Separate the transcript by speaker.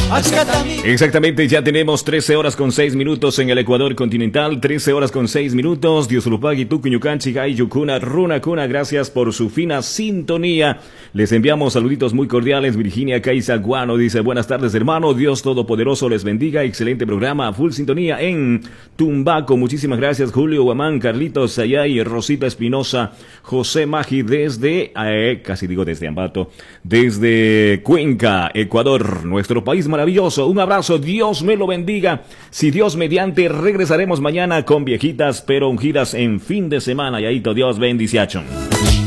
Speaker 1: Exactamente, ya tenemos 13 horas con 6 minutos en el Ecuador continental, 13 horas con 6 minutos. Dios Lupagi, Tucuñucanchi, Gai, Yukuna, Runa, Cuna, gracias por su fina sintonía. Les enviamos saluditos muy cordiales. Virginia Caiza Guano dice: buenas tardes, hermano. Dios Todopoderoso les bendiga. Excelente programa, full sintonía en Tumbaco. Muchísimas gracias, Julio Guamán, Carlitos Sayay, Rosita Espinosa, José Magi desde, casi digo desde Ambato, desde Cuenca, Ecuador, nuestro país maravilloso. Un abrazo, Dios me lo bendiga. Si Dios mediante, regresaremos mañana con viejitas pero ungidas en fin de semana. Yaito, Dios bendice.